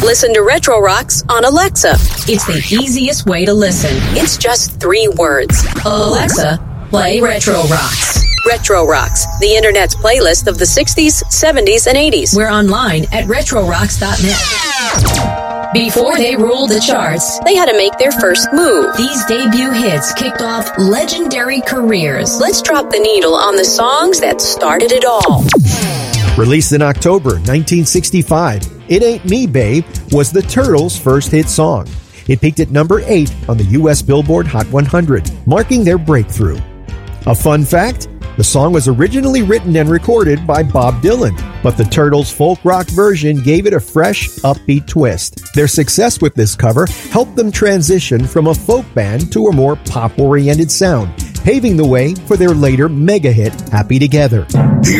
Listen to Retro Rocks on Alexa. It's the easiest way to listen. It's just 3 words. Alexa, play Retro Rocks. Retro Rocks, the internet's playlist of the 60s, 70s, and 80s. We're online at retrorocks.net. Before they ruled the charts, They had to make their first move. these debut hits kicked off legendary careers. Let's drop the needle on the songs that started it all. Released in October 1965, It Ain't Me, Babe was the Turtles' first hit song. It peaked at number 8 on the U.S. Billboard Hot 100, marking their breakthrough. A fun fact, the song was originally written and recorded by Bob Dylan, but the Turtles' folk rock version gave it a fresh, upbeat twist. Their success with this cover helped them transition from a folk band to a more pop-oriented sound, paving the way for their later mega hit, Happy Together. The